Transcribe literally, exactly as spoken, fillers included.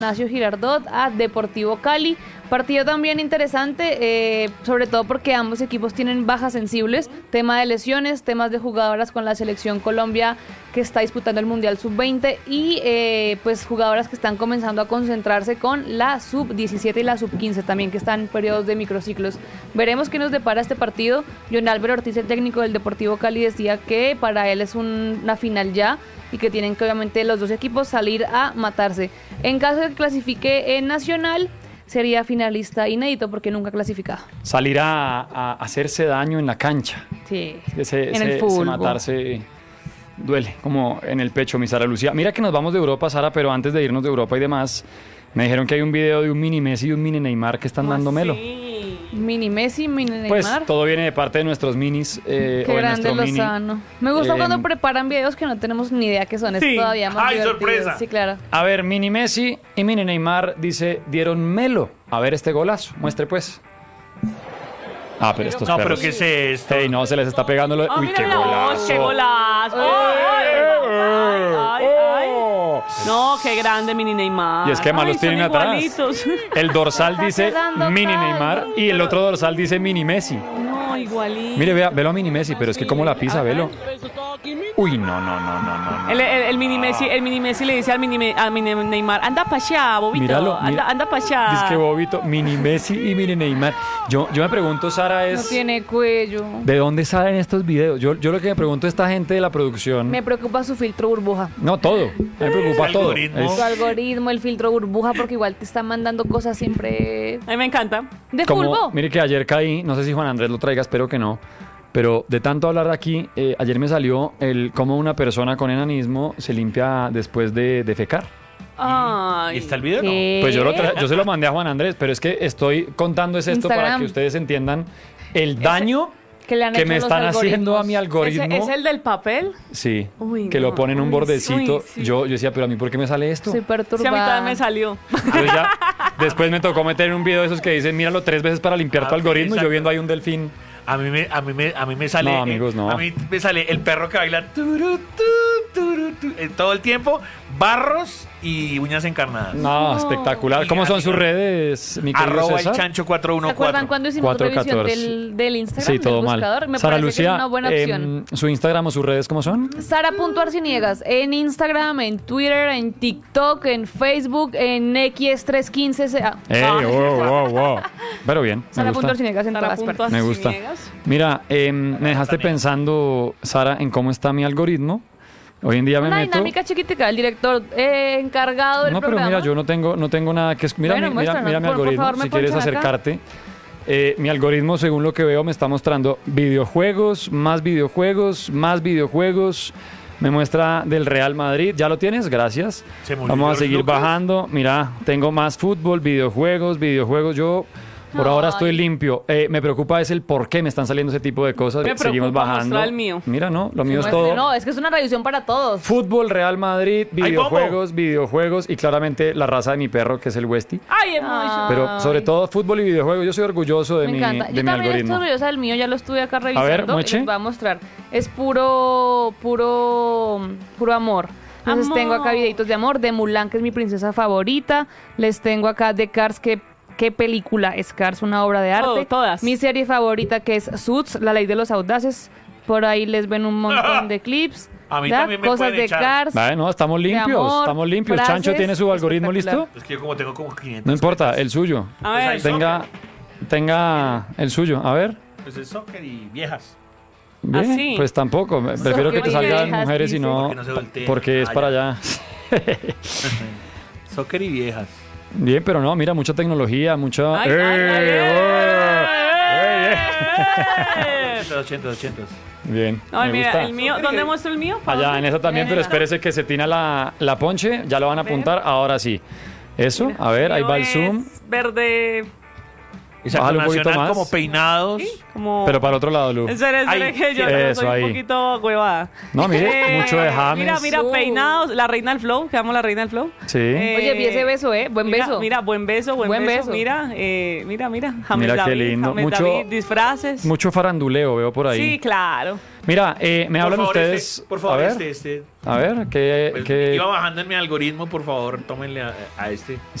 Ignacio Girardot a Deportivo Cali. Partido también interesante, eh, sobre todo porque ambos equipos tienen bajas sensibles, tema de lesiones, temas de jugadoras con la selección Colombia que está disputando el Mundial sub veinte y eh, pues jugadoras que están comenzando a concentrarse con la sub diecisiete y la sub quince también, que están en periodos de microciclos. Veremos qué nos depara este partido. John Álvaro Ortiz, el técnico del Deportivo Cali, decía que para él es un, una final ya y que tienen que obviamente los dos equipos salir a matarse. En caso de que clasifique en Nacional, sería finalista inédito porque nunca ha clasificado. Salir a, a hacerse daño en la cancha. Sí, ese, en ese, el fútbol. ese matarse duele, como en el pecho, mi Sara Lucía. Mira que nos vamos de Europa, Sara, pero antes de irnos de Europa y demás, me dijeron que hay un video de un mini Messi y un mini Neymar que están dando melo. Mini Messi, mini Neymar. Pues todo viene de parte de nuestros minis. Eh, Qué o de grande nuestro Lozano. mini. Me gusta Eh, cuando preparan videos que no tenemos ni idea qué son. Sí. Es todavía más ¡Ay, divertido. sorpresa! Sí, claro. A ver, mini Messi y mini Neymar, dice, dieron melo. A ver este golazo, muestre pues. Ah, pero estos No, pero perros. ¿qué es esto? Ey, no, se les está pegando lo... Ah, Uy, qué mira la voz, golazo. qué golazo. Ay, ay, ay, ay. No, qué grande mini Neymar. Y es que más los Ay, tienen son atrás. igualitos. El dorsal Está dice quedando mini calvo. Neymar y el otro dorsal dice mini Messi. No, igualito. Mire, vea, velo a mini Messi, pero es que como la pisa, velo. Uy, no, no, no, no, no. no. El, el, el mini Messi, el mini Messi le dice al mini, Me- al mini Neymar, anda pa' allá, bobito. Míralo, anda, mira. anda pa' allá. Dice que bobito, mini Messi y mini Neymar. Yo, yo me pregunto, Sara, No es... tiene cuello. ¿De dónde salen estos videos? Yo, yo lo que me pregunto a esta gente de la producción... Me preocupa su filtro burbuja. No, todo. Me preocupa El todo. algoritmo. Es Su algoritmo, el filtro burbuja, porque igual te están mandando cosas siempre A mí me encanta. de como, fulbo. mire que ayer caí, no sé si Juan Andrés lo traiga, espero que no, pero de tanto hablar de aquí, eh, ayer me salió el cómo una persona con enanismo se limpia después de defecar. Ay. ¿Y está el video? ¿Qué? Pues yo, lo tra- yo se lo mandé a Juan Andrés, pero es que estoy contando es esto para Instagram. que ustedes entiendan el daño Que le han que hecho me los están haciendo a mi algoritmos. algoritmo. ¿Ese es el del papel? Sí, Uy, que no. lo ponen un Uy, bordecito. uy, sí. yo, yo decía, pero a mí, ¿por qué me sale esto? Estoy Sí, a mí perturbada. también me salió. Entonces ya, después me tocó meter un video de esos que dicen, míralo tres veces para limpiar Ah, tu sí, algoritmo. Y yo exacto. viendo ahí un delfín. A mí me, a mí me, a mí me sale. No, amigos, eh, no. A mí me sale el perro que baila turu, tu, turu, tu, eh, todo el tiempo, barros y uñas encarnadas. No, espectacular. Y ¿Cómo son así sus no- redes, mi querido Arroba el César? chancho cuatro uno ¿Se acuerdan cuatro. cuando hicimos cuatro revisión catorce. del, del Instagram? Sí, todo del mal. buscador? Me Sara parece Lucía, que es una buena opción. em, su Instagram o sus redes, ¿cómo son? Sara.arciniegas en Instagram, en Twitter, en TikTok, en Facebook, en X tres quince. Ah, Eh, wow, wow, wow. Pero bien, me gusta. Sara.arciniegas en Sara todas punto partes. Me gusta. Arciniegas. Mira, em, me dejaste pensando, Sara, en cómo está mi algoritmo. Hoy en día me Una meto... dinámica chiquitica, el director eh, encargado del No, pero programa. mira, yo no tengo, no tengo nada que... es- Mira, Bueno, mi, mira, muéstranos, mira mi por- por algoritmo, favor, me si quieres ponchan acá. acercarte. Eh, mi algoritmo, según lo que veo, me está mostrando videojuegos, más videojuegos, más videojuegos. Me muestra del Real Madrid. ¿Ya lo tienes? Gracias. Se murió Vamos a George seguir Lucas. bajando. Mira, tengo más fútbol, videojuegos, videojuegos. Yo... Por ahora Ay. estoy limpio. Eh, me preocupa es el por qué me están saliendo ese tipo de cosas. Me Seguimos preocupa bajando. mostrar el mío. Mira, no, lo mío es Muestre- todo. No, es que es una revisión para todos. Fútbol, Real Madrid, ¡Ay, videojuegos, videojuegos y claramente la raza de mi perro que es el Westie. Ay, es muy Ah. Pero sobre todo fútbol y videojuegos. Yo soy orgulloso de Me mi, encanta. de Yo mi también estoy algoritmo. orgullosa del mío, ya lo estuve acá revisando. ver, y mueche. les voy a mostrar. Es puro, puro, puro amor. Entonces Amor. tengo acá videitos de amor, de Mulan, que es mi princesa favorita. Les tengo acá de Cars, que qué película es Cars, una obra de arte. Todo, todas. Mi serie favorita, que es Suits, La Ley de los Audaces. Por ahí les ven un montón de clips. A mí ¿ya? también me Cosas pueden de echar. Cars. Vale, no, estamos limpios, amor, estamos limpios. frases, Chancho tiene su algoritmo espectacular. listo. Es que yo como tengo como quinientos. No importa, cuentas. el suyo. A Pues ver. ahí Tenga, tenga el suyo. A ver. Pues es soccer y viejas. Ve, sí? Pues tampoco. me- Prefiero que te Soccer y salgan viejas, mujeres y dice. no. Porque no se volteen. Porque es Ah, para ya. allá. Soccer y viejas. Bien, pero no, mira, mucha tecnología, mucha. Ay, ¡Eh! ay, ay, ¡Eh! ¡Eh! Eh. ochenta, ochenta, ochenta. Bien. Ay, me mira, gusta. el mío, ¿dónde muestro el mío? ¿Pa' Allá, dónde? en esa también, pero Mira. espérese que se tina la, la ponche, ya lo van a apuntar, ahora sí. Eso, Mira, a ver, ahí mío va el zoom. es verde. Exacto, Bájale un poquito nacional más. como peinados. Como... Pero para el otro lado, Lu. En serio, en serio Ahí, que yo eso, soy ahí. un poquito huevada. No, mire, mucho de James. Mira, mira, Uh. peinados. La reina del flow, que amo la reina del flow. Sí. Oye, vi ese beso, ¿eh? Buen mira, beso. Mira, buen beso, buen, Buen beso. beso. Mira, eh, mira, mira. James Mira qué David, lindo. James Mucho- David, disfraces. Mucho faranduleo veo por ahí. Sí, claro. Mira, eh, me Por hablan favor, ustedes. este, por favor, a ver, este, este. a ver, ¿qué, Pues, qué- Iba bajando en mi algoritmo, por favor, tómenle a, a este.